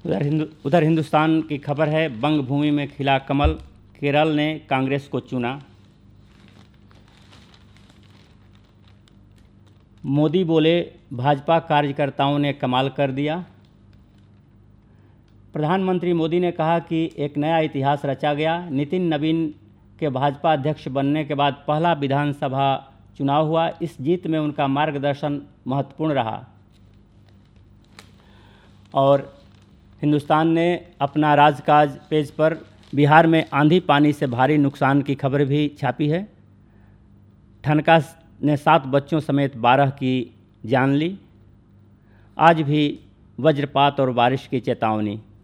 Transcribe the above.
उधर हिंदुस्तान की खबर है, बंग भूमि में खिला कमल, केरल ने कांग्रेस को चुना। मोदी बोले, भाजपा कार्यकर्ताओं ने कमाल कर दिया। प्रधानमंत्री मोदी ने कहा कि एक नया इतिहास रचा गया। नितिन नवीन के भाजपा अध्यक्ष बनने के बाद पहला विधानसभा चुनाव हुआ। इस जीत में उनका मार्गदर्शन महत्वपूर्ण रहा। और हिंदुस्तान ने अपना राजकाज पेज पर बिहार में आंधी पानी से भारी नुकसान की खबर भी छापी है। ठनका ने 7 बच्चों समेत 12 की जान ली। आज भी वज्रपात और बारिश की चेतावनी।